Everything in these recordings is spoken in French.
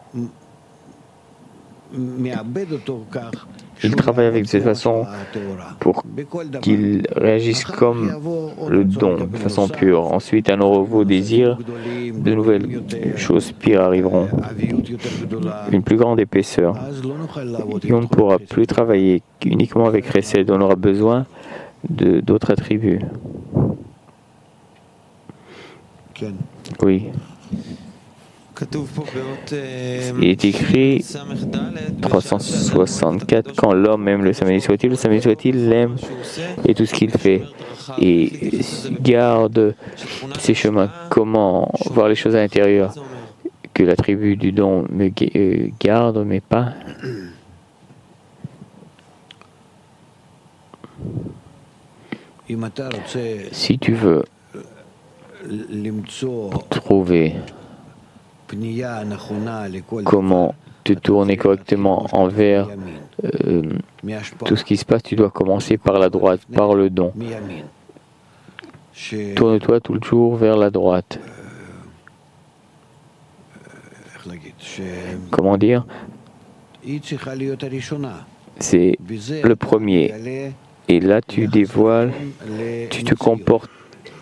Il travaille avec cette façon pour qu'il réagisse comme le don, de façon pure. Ensuite, à nos désirs, de nouvelles choses pires arriveront, une plus grande épaisseur. Et on ne pourra plus travailler uniquement avec Chesed, on aura besoin d'autres attributs. Oui. Il est écrit 364, quand l'homme aime le samedi soit-il l'aime et tout ce qu'il fait et garde ses chemins. Comment voir les choses à l'intérieur que l'attribut du don me garde, mais pas. Si tu veux trouver comment te tourner correctement envers tout ce qui se passe, tu dois commencer par la droite, par le don. Tourne-toi toujours vers la droite. Comment dire? C'est le premier. Et là, tu dévoiles, tu te comportes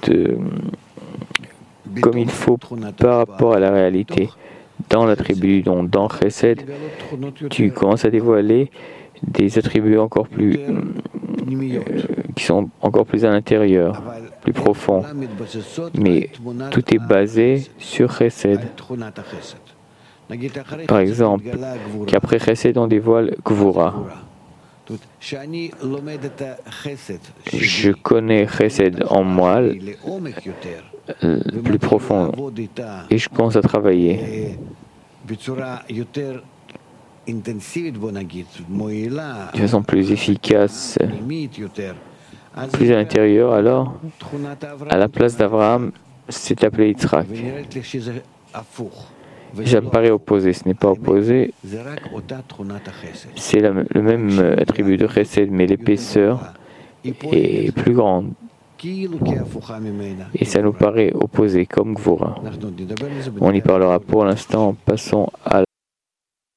comme il faut par rapport à la réalité. Dans l'attribut du don, dans Chesed, tu commences à dévoiler des attributs encore plus qui sont encore plus à l'intérieur, plus profonds. Mais tout est basé sur Chesed. Par exemple, qu'après Chesed, on dévoile Gvura. Je connais Chesed en moi, plus profond, et je commence à travailler de façon plus efficace, plus à l'intérieur. Alors, à la place d'Abraham, c'est appelé Yitzhak. Ça me paraît opposé, ce n'est pas opposé, c'est le même attribut de Chesed, mais l'épaisseur est plus grande. Et ça nous paraît opposé, comme Gvura. On y parlera pour l'instant. Passons à